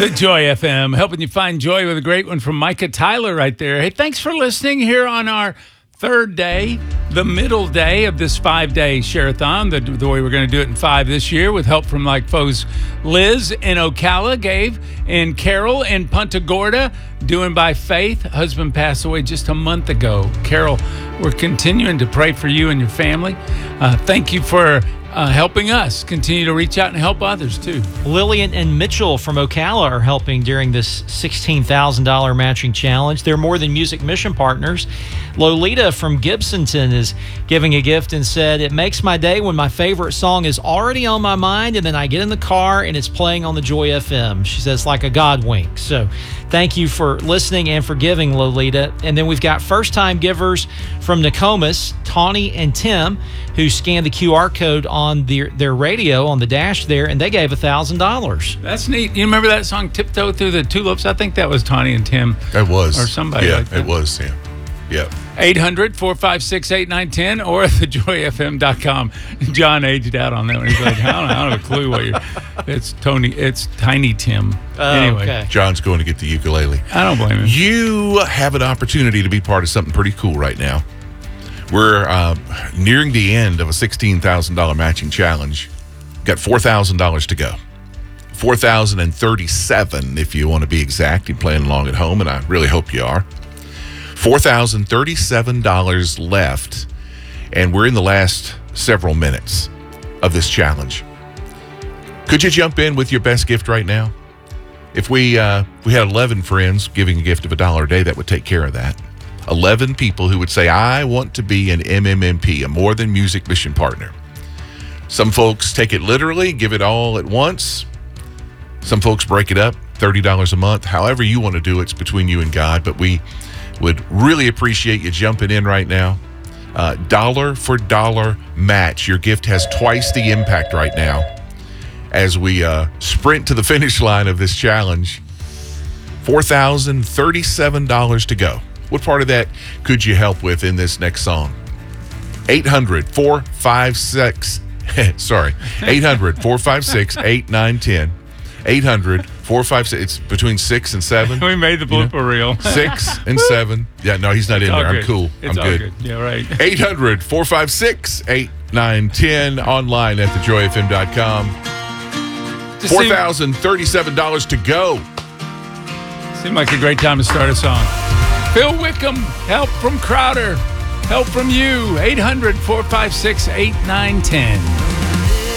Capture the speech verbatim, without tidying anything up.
The Joy F M, helping you find joy with a great one from Micah Tyler right there. Hey, thanks for listening here on our third day, the middle day of this five-day share-a-thon, the, the way we're going to do it in five this year with help from like foes Liz in Ocala, Gabe and Carol in Punta Gorda, doing by faith. Husband passed away just a month ago. Carol, we're continuing to pray for you and your family. Uh, thank you for Uh, helping us continue to reach out and help others, too. Lillian and Mitchell from Ocala are helping during this sixteen thousand dollars matching challenge. They're More Than Music mission partners. Lolita from Gibsonton is giving a gift and said, "It makes my day when my favorite song is already on my mind, and then I get in the car and it's playing on the Joy F M." She says, like a God wink. So thank you for listening and for giving, Lolita. And then we've got first-time givers from Nokomis, Tawny and Tim, who scanned the Q R code on their, their radio on the dash there, and they gave one thousand dollars. That's neat. You remember that song, Tiptoe Through the Tulips? I think that was Tawny and Tim. It was. Or somebody yeah, like that. it was, Tim. Yeah. eight hundred, four five six, eight nine one zero or the joy f m dot com. John aged out on that one. He's like, I don't, I don't have a clue what you're... It's Tony. It's Tiny Tim. Oh, anyway, okay. John's going to get the ukulele. I don't blame him. You have an opportunity to be part of something pretty cool right now. We're uh, nearing the end of a sixteen thousand dollars matching challenge. Got four thousand dollars to go. four thousand thirty-seven if you want to be exact. You're playing along at home, and I really hope you are. four thousand thirty-seven dollars left, and we're in the last several minutes of this challenge. Could you jump in with your best gift right now? If we uh, we had eleven friends giving a gift of a dollar a day, that would take care of that. eleven people who would say, I want to be an M M M P, a More Than Music mission partner. Some folks take it literally, give it all at once. Some folks break it up, thirty dollars a month. However you want to do it, it's between you and God. But we would really appreciate you jumping in right now. Uh, dollar for dollar match. Your gift has twice the impact right now as we uh, sprint to the finish line of this challenge. four thousand thirty-seven dollars to go. What part of that could you help with in this next song? eight hundred, four five six, sorry, eight hundred, four five six, eight nine one zero. eight hundred, four five six, it's between six and seven. We made the blooper you know? reel. Six and seven. Yeah, no, he's not It's in there. good. I'm cool. It's I'm all good. good. Yeah, right. eight hundred, four five six, eight nine one zero. Online at the joy f m dot com. four thousand thirty-seven dollars to go. Seemed like a great time to start a song. Phil Wickham, help from Crowder, help from you. eight hundred, four five six, eight nine one zero.